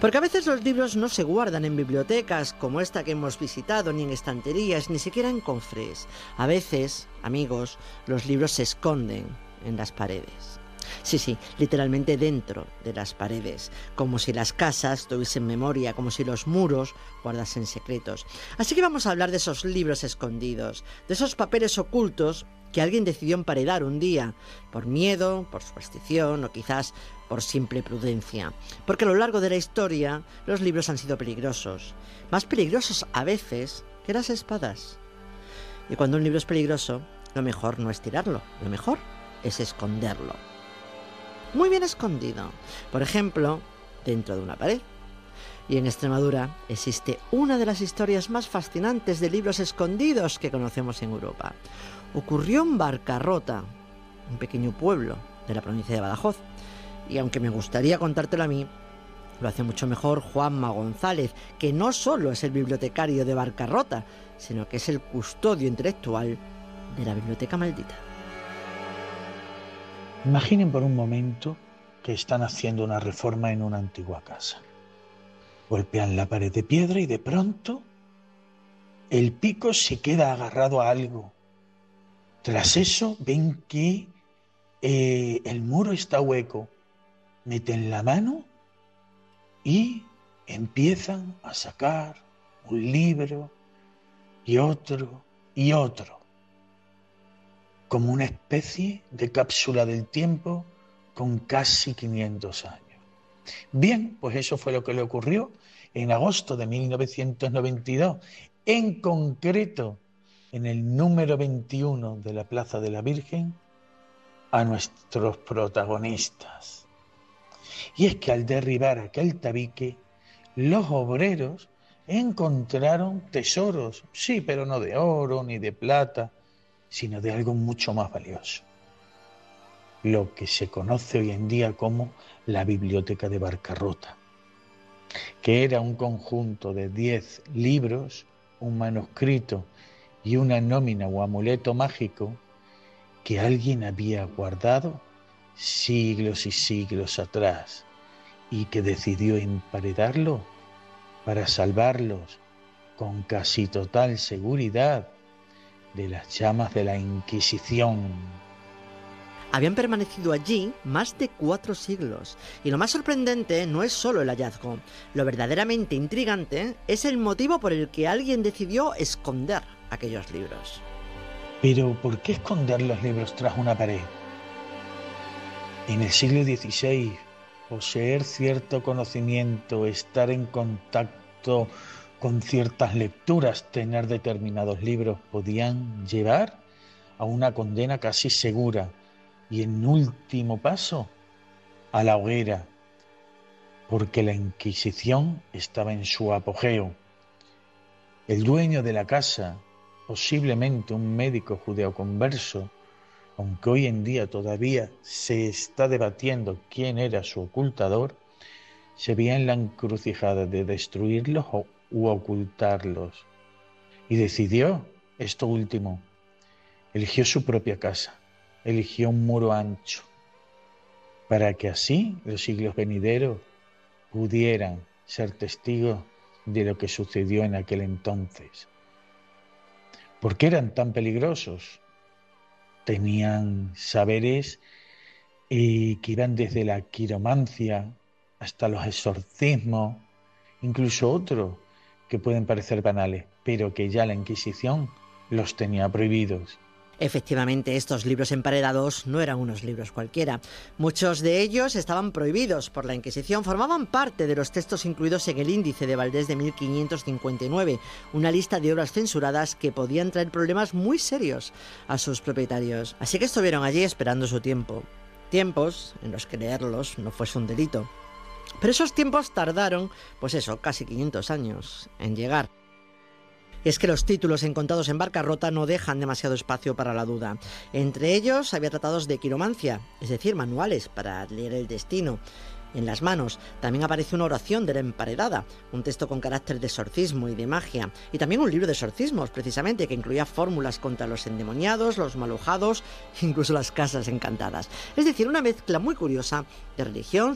Porque a veces los libros no se guardan en bibliotecas como esta que hemos visitado, ni en estanterías, ni siquiera en cofres. A veces, amigos, los libros se esconden en las paredes. Sí, literalmente dentro de las paredes, como si las casas tuviesen memoria, como si los muros guardasen secretos. Así que vamos a hablar de esos libros escondidos, de esos papeles ocultos que alguien decidió emparedar un día, por miedo, por superstición o quizás por simple prudencia. Porque a lo largo de la historia los libros han sido peligrosos, más peligrosos a veces que las espadas. Y cuando un libro es peligroso, lo mejor no es tirarlo, lo mejor es esconderlo. Muy bien escondido, por ejemplo, dentro de una pared. Y en Extremadura existe una de las historias más fascinantes de libros escondidos que conocemos en Europa. Ocurrió en Barcarrota, un pequeño pueblo de la provincia de Badajoz. Y aunque me gustaría contártelo a mí, lo hace mucho mejor Juanma González, que no solo es el bibliotecario de Barcarrota, sino que es el custodio intelectual de la Biblioteca Maldita. Imaginen por un momento que están haciendo una reforma en una antigua casa. Golpean la pared de piedra y de pronto el pico se queda agarrado a algo. Tras eso ven que el muro está hueco. Meten la mano y empiezan a sacar un libro y otro y otro, como una especie de cápsula del tiempo con casi 500 años. Bien, pues eso fue lo que le ocurrió en agosto de 1992, en concreto en el número 21 de la Plaza de la Virgen, a nuestros protagonistas. Y es que al derribar aquel tabique, los obreros encontraron tesoros, sí, pero no de oro ni de plata, sino de algo mucho más valioso. Lo que se conoce hoy en día como la Biblioteca de Barcarrota, que era un conjunto de 10 libros, un manuscrito y una nómina o amuleto mágico que alguien había guardado siglos y siglos atrás y que decidió emparedarlo para salvarlos con casi total seguridad de las llamas de la Inquisición. Habían permanecido allí más de 4 siglos. Y lo más sorprendente no es solo el hallazgo. Lo verdaderamente intrigante es el motivo por el que alguien decidió esconder aquellos libros. Pero, ¿por qué esconder los libros tras una pared? En el siglo XVI, poseer cierto conocimiento, estar en contacto con ciertas lecturas, tener determinados libros, podían llevar a una condena casi segura y, en último paso, a la hoguera, porque la Inquisición estaba en su apogeo. El dueño de la casa, posiblemente un médico judeoconverso, aunque hoy en día todavía se está debatiendo quién era su ocultador, se veía en la encrucijada de destruirlos u ocultarlos. Y decidió esto último. Eligió su propia casa, eligió un muro ancho, para que así los siglos venideros pudieran ser testigos de lo que sucedió en aquel entonces. ¿Por qué eran tan peligrosos? Tenían saberes que iban desde la quiromancia hasta los exorcismos, incluso otros que pueden parecer banales, pero que ya la Inquisición los tenía prohibidos. Efectivamente, estos libros emparedados no eran unos libros cualquiera. Muchos de ellos estaban prohibidos por la Inquisición, formaban parte de los textos incluidos en el Índice de Valdés de 1559, una lista de obras censuradas que podían traer problemas muy serios a sus propietarios. Así que estuvieron allí esperando su tiempo. Tiempos en los que leerlos no fuese un delito. Pero esos tiempos tardaron, pues eso, casi 500 años en llegar. Es que los títulos encontrados en Barcarrota no dejan demasiado espacio para la duda. Entre ellos había tratados de quiromancia, es decir, manuales para leer el destino. En las manos también aparece una oración de la emparedada, un texto con carácter de exorcismo y de magia, y también un libro de exorcismos, precisamente, que incluía fórmulas contra los endemoniados, los malojados, incluso las casas encantadas. Es decir, una mezcla muy curiosa de religión,